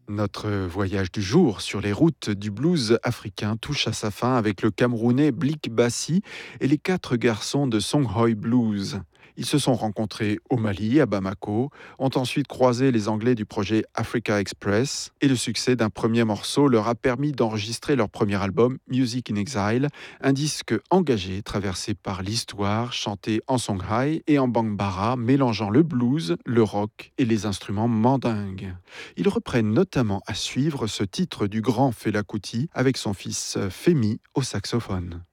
Notre voyage du jour sur les routes du blues africain touche à sa fin avec le Camerounais Blick Bassi et les quatre garçons de Songhai Blues. Ils se sont rencontrés au Mali, à Bamako, ont ensuite croisé les Anglais du projet Africa Express et le succès d'un premier morceau leur a permis d'enregistrer leur premier album Music in Exile, un disque engagé traversé par l'histoire, chanté en Songhai et en Bambara, mélangeant le blues, le rock et les instruments mandingues. Ils reprennent notamment à suivre ce titre du grand Fela Kuti avec son fils Femi au saxophone.